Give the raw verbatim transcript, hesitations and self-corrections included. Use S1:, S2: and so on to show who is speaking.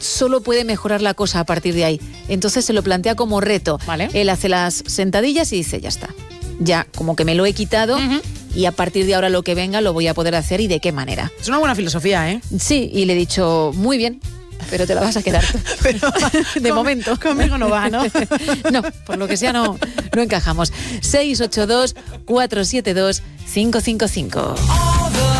S1: solo puede mejorar la cosa a partir de ahí. Entonces se lo plantea como reto.
S2: Vale.
S1: Él hace las sentadillas y dice, ya está. Ya, como que me lo he quitado uh-huh. y a partir de ahora lo que venga lo voy a poder hacer y de qué manera.
S2: Es una buena filosofía, ¿eh?
S1: Sí, y le he dicho, muy bien, pero te la vas a quedar tú.
S2: Pero,
S1: de
S2: con,
S1: momento.
S2: Conmigo no va, ¿no?
S1: No, por lo que sea no, no encajamos. seis ocho dos, cuatro siete dos, cinco cinco cinco.